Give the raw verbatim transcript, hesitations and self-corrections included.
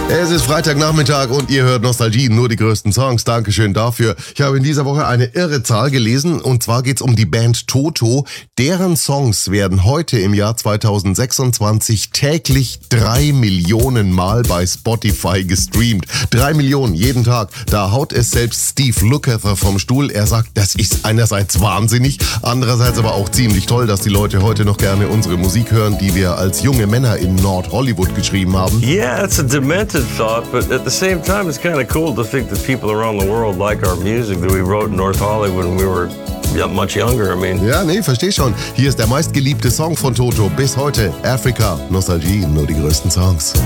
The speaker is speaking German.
Es ist Freitagnachmittag und ihr hört Nostalgie, nur die größten Songs. Dankeschön dafür. Ich habe in dieser Woche eine irre Zahl gelesen und zwar geht's um die Band Toto. Deren Songs werden heute im Jahr zweitausendsechsundzwanzig täglich drei Millionen Mal bei Spotify gestreamt. Drei Millionen jeden Tag. Da haut es selbst Steve Lukather vom Stuhl. Er sagt, das ist einerseits wahnsinnig, andererseits aber auch ziemlich toll, dass die Leute heute noch gerne unsere Musik hören, die wir als junge Männer in Nord-Hollywood geschrieben haben. Yeah, it's a demented thought, but at the same time, it's kind of cool to think that people around the world like our music that we wrote in North Hollywood when we were much younger. I mean. Ja, nee, versteh schon. Hier ist der meistgeliebte Song von Toto bis heute. Africa, Nostalgie, nur die größten Songs.